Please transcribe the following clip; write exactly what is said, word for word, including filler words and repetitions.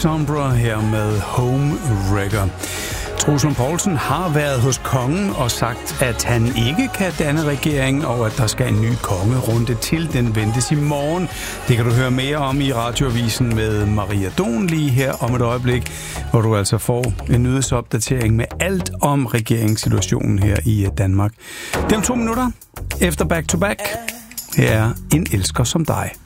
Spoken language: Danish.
Sombra her med Home Wrecker. Troels Lund Poulsen har været hos kongen og sagt, at han ikke kan danne regering, og at der skal en ny kongerunde til. Den ventes i morgen. Det kan du høre mere om i Radioavisen med Maria Don lige her om et øjeblik, hvor du altså får en nyhedsopdatering med alt om regeringssituationen her i Danmark. Det om to minutter efter Back to Back. Her er En elsker som dig.